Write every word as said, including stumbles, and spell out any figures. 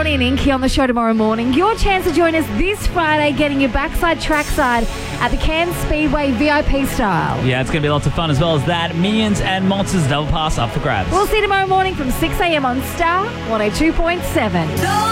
Johnny and Inky on the show tomorrow morning. Your chance to join us this Friday, getting your backside trackside at the Cairns Speedway V I P style. Yeah, it's going to be lots of fun as well as that. Minions and Monsters Double Pass up for grabs. We'll see you tomorrow morning from six a.m. on Star one oh two point seven.